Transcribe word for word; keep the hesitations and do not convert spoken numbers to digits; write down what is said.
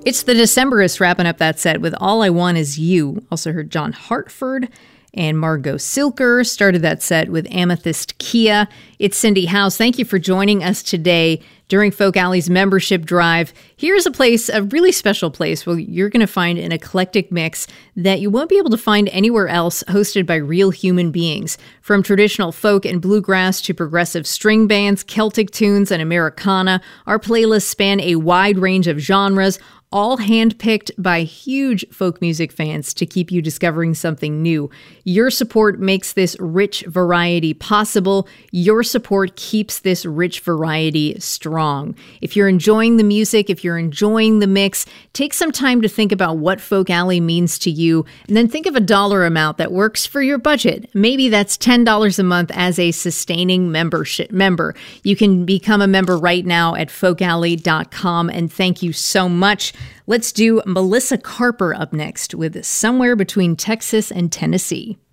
It's the Decemberists wrapping up that set with All I Want Is You. Also heard John Hartford and Margot Silker started that set with Amethyst Kia. It's Cindy House. Thank you for joining us today during Folk Alley's membership drive. Here's a place, a really special place where you're going to find an eclectic mix that you won't be able to find anywhere else, hosted by real human beings. From traditional folk and bluegrass to progressive string bands, Celtic tunes, and Americana, our playlists span a wide range of genres, all handpicked by huge folk music fans to keep you discovering something new. Your support makes this rich variety possible. Your support keeps this rich variety strong. If you're enjoying the music, if you're enjoying the mix, take some time to think about what Folk Alley means to you, and then think of a dollar amount that works for your budget. Maybe that's ten dollars a month as a sustaining membership member. You can become a member right now at folk alley dot com, and thank you so much. Let's do Melissa Carper up next with Somewhere Between Texas and Tennessee.